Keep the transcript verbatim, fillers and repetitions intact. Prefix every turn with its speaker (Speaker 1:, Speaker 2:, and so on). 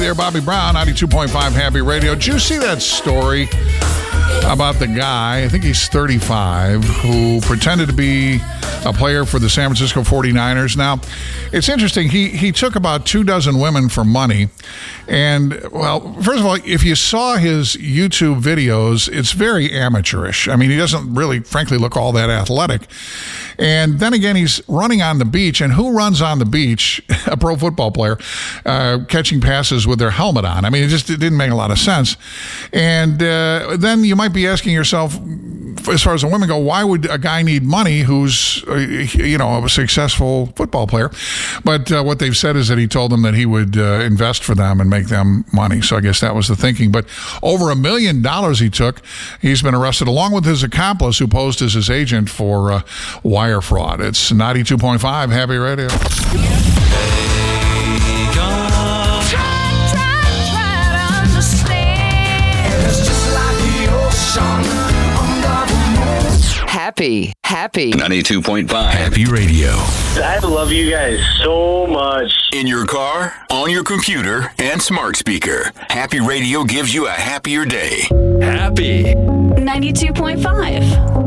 Speaker 1: there, Bobby Brown, ninety-two point five Happy Radio. Did you see that story about the guy, I think he's thirty-five, who pretended to be a player for the San Francisco forty-niners? Now, it's interesting. He he took about two dozen women for money. And, well, first of all, if you saw his YouTube videos, it's very amateurish. I mean, he doesn't really, frankly, look all that athletic. And then again, he's running on the beach. And who runs on the beach? A pro football player uh, catching passes with their helmet on. I mean, it just it didn't make a lot of sense. And uh, then you might be asking yourself, as far as the women go, why would a guy need money who's, uh, you know, a successful football player? But uh, what they've said is that he told them that he would uh, invest for them and make them money. So I guess that was the thinking. But over a million dollars he took. He's been arrested along with his accomplice who posed as his agent for uh, wire fraud. It's ninety-two point five Happy Radio.
Speaker 2: Happy, happy.
Speaker 3: ninety-two point five Happy Radio.
Speaker 4: I love you guys so much.
Speaker 3: In your car, on your computer, and smart speaker. Happy Radio gives you a happier day. Happy.
Speaker 5: ninety-two point five